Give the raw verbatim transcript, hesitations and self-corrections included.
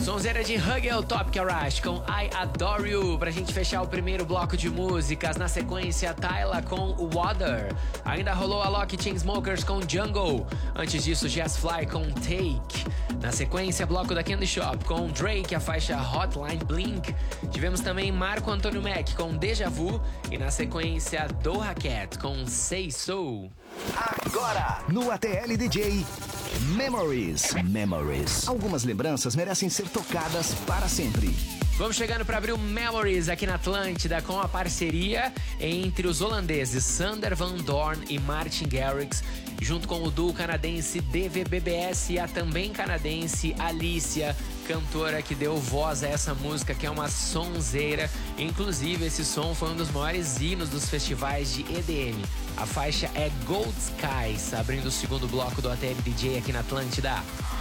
Sonzeira de Hugel Top Garage com I Adore You, pra gente fechar o primeiro bloco de músicas. Na sequência, Tyla com Water. Ainda rolou a Loki Chainsmokers com Jungle. Antes disso, Jazz Fly com Take. Na sequência, bloco da Candy Shop com Drake, a faixa Hotline Blink. Tivemos também Marco Antônio Mac com Deja Vu. E na sequência, Doja Cat com Say So. Agora, no A T L D J, Memories. Memories. Algumas lembranças merecem ser tocadas para sempre. Vamos chegando para abrir o Memories aqui na Atlântida com a parceria entre os holandeses Sander Van Doorn e Martin Garrix, junto com o duo canadense D V B B S e a também canadense Alicia, cantora que deu voz a essa música, que é uma sonzeira. Inclusive, esse som foi um dos maiores hinos dos festivais de E D M. A faixa é Gold Skies, abrindo o segundo bloco do A T L D J aqui na Atlântida.